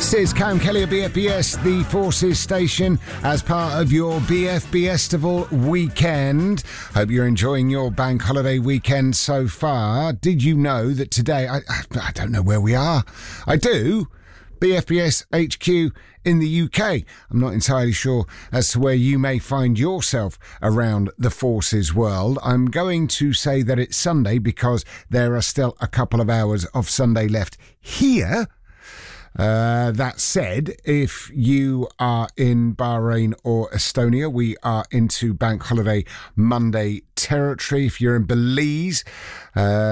This is Cam Kelly of BFBS, the Forces station, as part of your BFBestival weekend. Hope you're enjoying your bank holiday weekend so far. Did you know that today, I don't know where we are. I do. BFBS HQ in the UK. I'm not entirely sure as to where you may find yourself around the Forces world. I'm going to say that it's Sunday because there are still a couple of hours of Sunday left here. That said, if you are in Bahrain or Estonia, we are into Bank Holiday Monday territory. If you're in Belize,